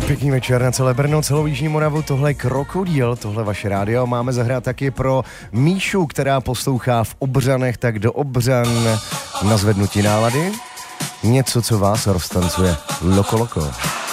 Pěkný večer na celé Brno, celou Jižní Moravu, tohle je Krokodýl, tohle vaše rádio. Máme zahrát taky pro Míšu, která poslouchá v Obřanech, tak do Obřan na zvednutí nálady. Něco, co vás roztancuje. Loko Loko.